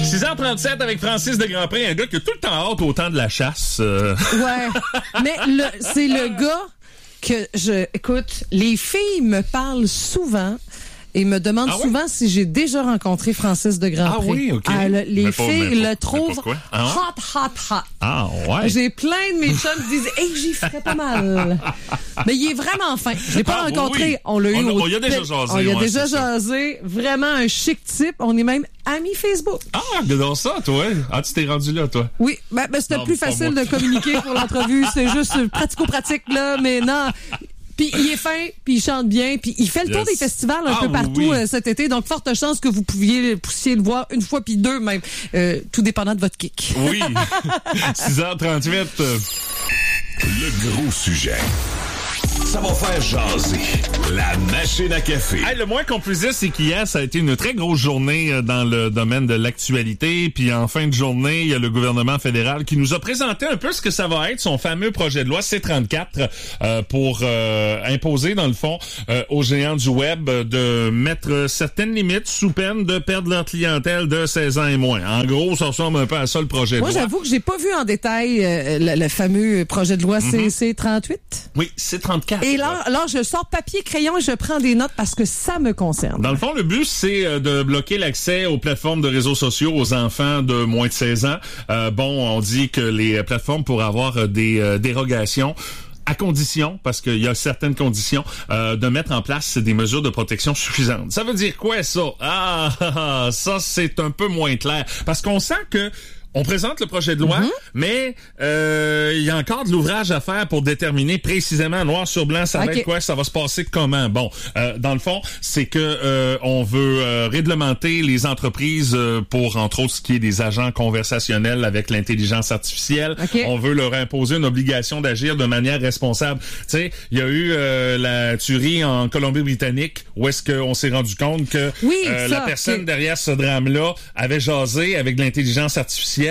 6h37 avec Francis de Grandpré, un gars qui a tout le temps hâte au temps de la chasse. Ouais, mais c'est le gars que écoute, les filles me parlent souvent et me demandent souvent si j'ai déjà rencontré Francis de Grandpré. Ah oui, OK. Les filles le trouvent hot. Ah ouais. J'ai plein de mes chums qui disent « Hey, j'y ferais pas mal. » Mais il est vraiment fin. Je l'ai pas rencontré. Oui. On l'a eu on y a déjà jasé. On y a déjà jasé. Vraiment un chic type. On est même amis Facebook. Ah, regarde ça, toi. Ah, tu t'es rendu là, toi. Oui, ben c'était plus facile de communiquer pour l'entrevue. C'est juste pratico-pratique, là. Mais non... Puis il est fin, puis il chante bien, puis il fait le tour des festivals un peu partout cet été. Donc, forte chance que vous puissiez le voir une fois puis deux même, tout dépendant de votre kick. Oui. 6h38. Le gros sujet. Ça va faire jaser. La machine à café. Hey, le moins qu'on puisse dire, c'est qu'hier, ça a été une très grosse journée dans le domaine de l'actualité. Puis en fin de journée, il y a le gouvernement fédéral qui nous a présenté un peu ce que ça va être, son fameux projet de loi C-34, pour imposer, dans le fond, aux géants du web de mettre certaines limites sous peine de perdre leur clientèle de 16 ans et moins. En gros, ça ressemble un peu à ça, le projet de loi. Moi, j'avoue que j'ai pas vu en détail le fameux projet de loi C-38. Oui, C-34. Et là, je sors papier, crayon et je prends des notes parce que ça me concerne. Dans le fond, le but, c'est de bloquer l'accès aux plateformes de réseaux sociaux aux enfants de moins de 16 ans. On dit que les plateformes pourraient avoir des dérogations à condition, parce qu'il y a certaines conditions, de mettre en place des mesures de protection suffisantes. Ça veut dire quoi, ça? Ça, c'est un peu moins clair. Parce qu'on sent que on présente le projet de loi, mais il y a encore de l'ouvrage à faire pour déterminer précisément, noir sur blanc, ça va être quoi, ça va se passer comment. Bon, dans le fond, c'est que on veut réglementer les entreprises pour, entre autres, ce qui est des agents conversationnels avec l'intelligence artificielle. On veut leur imposer une obligation d'agir de manière responsable. Tu sais, il y a eu la tuerie en Colombie-Britannique où est-ce qu'on s'est rendu compte que la personne derrière ce drame-là avait jasé avec de l'intelligence artificielle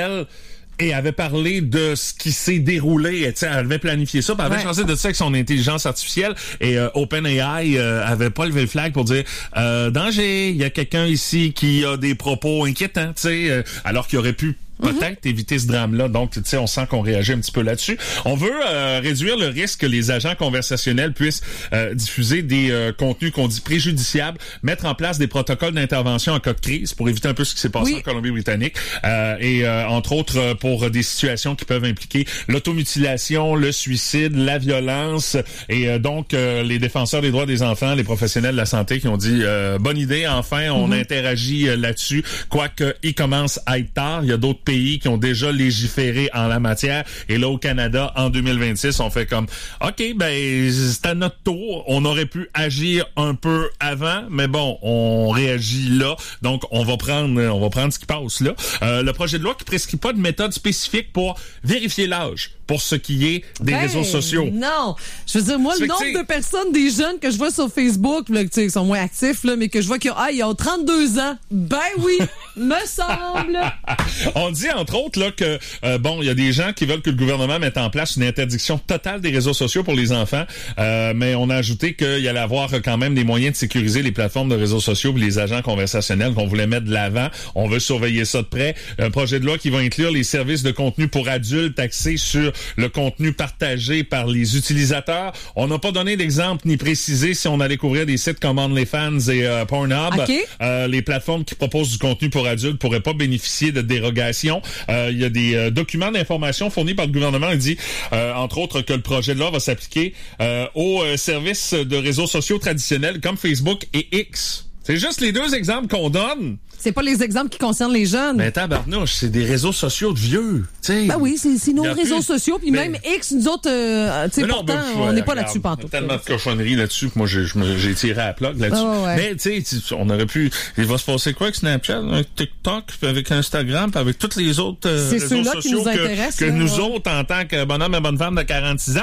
et avait parlé de ce qui s'est déroulé. Elle avait planifié ça, puis elle avait changé de ça avec son intelligence artificielle. Et OpenAI avait pas levé le flag pour dire danger, il y a quelqu'un ici qui a des propos inquiétants, alors qu'il aurait pu peut-être éviter ce drame-là. Donc, tu sais, on sent qu'on réagit un petit peu là-dessus. On veut réduire le risque que les agents conversationnels puissent diffuser des contenus qu'on dit préjudiciables, mettre en place des protocoles d'intervention en cas de crise pour éviter un peu ce qui s'est passé en Colombie-Britannique, et entre autres pour des situations qui peuvent impliquer l'automutilation, le suicide, la violence. Et donc, les défenseurs des droits des enfants, les professionnels de la santé qui ont dit bonne idée, enfin, on interagit là-dessus, quoique il commence à être tard. Il y a d'autres pays qui ont déjà légiféré en la matière. Et là, au Canada, en 2026, on fait comme, OK, ben, c'est à notre tour. On aurait pu agir un peu avant, mais bon, on réagit là. Donc, on va prendre ce qui passe là. Le projet de loi qui prescrit pas de méthode spécifique pour vérifier l'âge pour ce qui est des réseaux sociaux. Non. Je veux dire, moi, le nombre de personnes, des jeunes que je vois sur Facebook, là, qui sont moins actifs, là, mais que je vois qu'ils ont 32 ans. Ben oui, me semble. On dit, entre autres, là, que, il y a des gens qui veulent que le gouvernement mette en place une interdiction totale des réseaux sociaux pour les enfants, mais on a ajouté qu'il y allait avoir quand même des moyens de sécuriser les plateformes de réseaux sociaux et les agents conversationnels qu'on voulait mettre de l'avant. On veut surveiller ça de près. Un projet de loi qui va inclure les services de contenu pour adultes axés sur le contenu partagé par les utilisateurs. On n'a pas donné d'exemple ni précisé si on allait couvrir des sites comme OnlyFans et Pornhub. Les plateformes qui proposent du contenu pour adultes pourraient pas bénéficier de dérogation. Il y a des documents d'information fournis par le gouvernement. Il dit, entre autres, que le projet de loi va s'appliquer aux services de réseaux sociaux traditionnels comme Facebook et X. C'est juste les deux exemples qu'on donne. C'est pas les exemples qui concernent les jeunes. Mais tabarnouche, c'est des réseaux sociaux de vieux. T'sais. Ben oui, c'est nos réseaux sociaux. Puis même X, nous autres, pourtant, on n'est pas là-dessus pantoute. Tellement de cochonneries là-dessus que moi, j'ai tiré à la plug là-dessus. Mais tu sais, on aurait pu... Il va se passer quoi avec Snapchat, avec TikTok, puis avec Instagram, puis avec tous les autres réseaux sociaux que nous autres, en tant que bonhomme et bonne femme de 46 ans,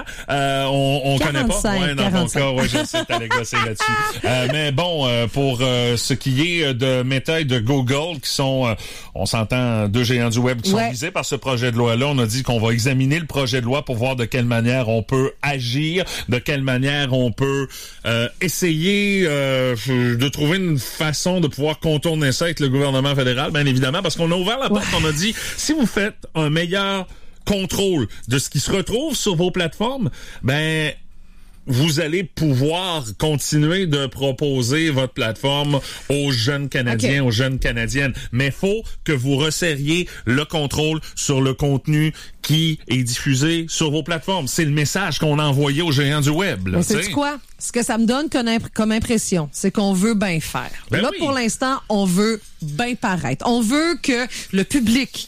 on connaît pas. Ouais, dans ton cas, je sais, t'allais gosser là-dessus. Mais bon, pour ce qui est de méthodes de Google, qui sont, on s'entend, 2 géants du web qui sont visés par ce projet de loi-là. On a dit qu'on va examiner le projet de loi pour voir de quelle manière on peut agir, de quelle manière on peut essayer de trouver une façon de pouvoir contourner ça avec le gouvernement fédéral, bien évidemment, parce qu'on a ouvert la porte, on a dit, si vous faites un meilleur contrôle de ce qui se retrouve sur vos plateformes, ben vous allez pouvoir continuer de proposer votre plateforme aux jeunes Canadiens, aux jeunes Canadiennes. Mais faut que vous resserriez le contrôle sur le contenu qui est diffusé sur vos plateformes. C'est le message qu'on a envoyé aux géants du web. Là, sais-tu quoi? Ce que ça me donne comme impression, c'est qu'on veut bien faire. Ben là, pour l'instant, on veut bien paraître. On veut que le public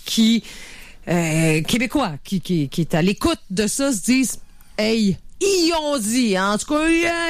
québécois qui est à l'écoute de ça se dise « Hey, ils ont dit, en tout cas,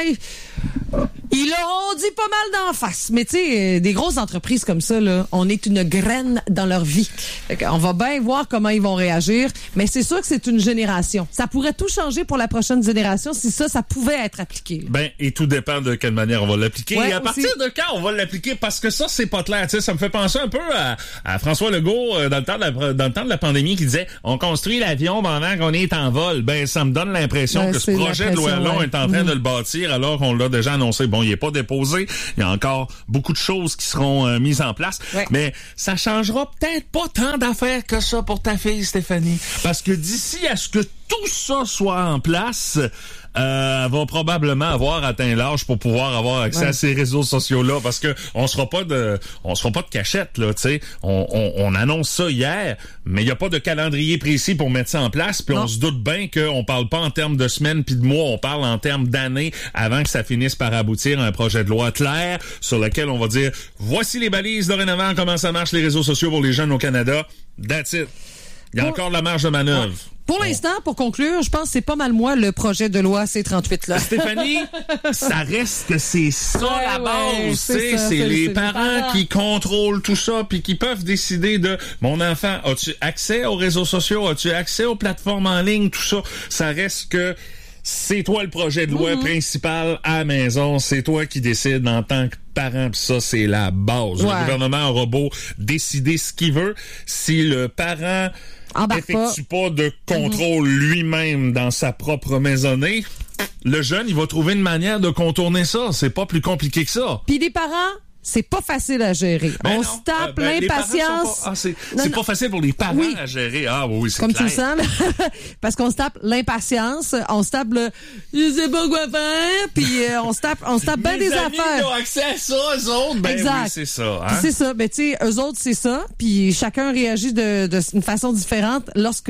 ils l'auront dit pas mal d'en face. » Mais tu sais, des grosses entreprises comme ça, là, on est une graine dans leur vie. On va bien voir comment ils vont réagir, mais c'est sûr que c'est une génération. Ça pourrait tout changer pour la prochaine génération si ça pouvait être appliqué. Là. Ben, et tout dépend de quelle manière on va l'appliquer. Ouais, et à partir de quand on va l'appliquer, parce que ça, c'est pas clair. Tu sais, ça me fait penser un peu à François Legault dans le temps de la pandémie qui disait « On construit l'avion pendant qu'on est en vol ». Ben, ça me donne l'impression que ce projet de loi-là est en train de le bâtir alors qu'on l'a déjà annoncé. Bon, il est pas déposé. Il y a encore beaucoup de choses qui seront mises en place. Ouais. Mais ça changera peut-être pas tant d'affaires que ça pour ta fille, Stéphanie. Parce que d'ici à ce que tout ça soit en place, elle va probablement avoir atteint l'âge pour pouvoir avoir accès à ces réseaux sociaux-là, parce que on se fera pas de cachette, là, tu sais. On annonce ça hier, mais il y a pas de calendrier précis pour mettre ça en place, puis on se doute bien qu'on parle pas en termes de semaines puis de mois, on parle en termes d'années avant que ça finisse par aboutir à un projet de loi clair sur lequel on va dire voici les balises dorénavant, comment ça marche les réseaux sociaux pour les jeunes au Canada. That's it. Il y a encore de la marge de manœuvre. Pour l'instant, pour conclure, je pense que c'est pas mal moi le projet de loi C-38 là. Stéphanie, ça reste que c'est ça la base, c'est les parents qui contrôlent tout ça puis qui peuvent décider de mon enfant, as-tu accès aux réseaux sociaux, as-tu accès aux plateformes en ligne, tout ça. Ça reste que c'est toi le projet de loi principal à la maison, c'est toi qui décides en tant que parent, pis ça c'est la base. Le gouvernement aura beau décider ce qu'il veut, si le parent effectue pas de contrôle lui-même dans sa propre maisonnée, le jeune, il va trouver une manière de contourner ça. C'est pas plus compliqué que ça. Puis les parents, c'est pas facile à gérer. On se tape l'impatience. C'est pas facile pour les parents à gérer. Ah oui, c'est comme clair. tu le sens, là. Parce qu'on se tape l'impatience, on se tape le je sais pas quoi faire, puis on se tape bien des affaires. Les amis ont accès à ça, eux autres. Ben exact. Oui, c'est ça. Hein? C'est ça. Ben tu sais, eux autres, c'est ça. Puis chacun réagit d'une façon différente lorsque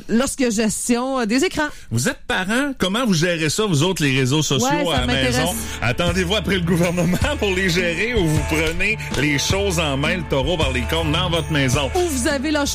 y a gestion des écrans. Vous êtes parents, comment vous gérez ça, vous autres, les réseaux sociaux à la maison? Attendez-vous après le gouvernement pour les gérer ou vous prenez les choses en main, le taureau par les cornes dans votre maison? Ou vous avez lâché